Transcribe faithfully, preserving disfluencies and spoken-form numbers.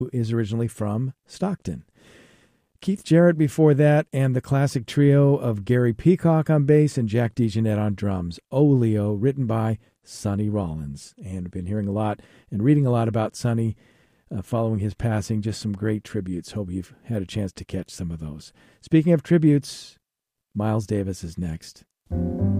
who is originally from Stockton. Keith Jarrett before that, and the classic trio of Gary Peacock on bass and Jack DeJohnette on drums. Oh, Leo, written by Sonny Rollins. And I've been hearing a lot and reading a lot about Sonny uh, following his passing. Just some great tributes. Hope you've had a chance to catch some of those. Speaking of tributes, Miles Davis is next.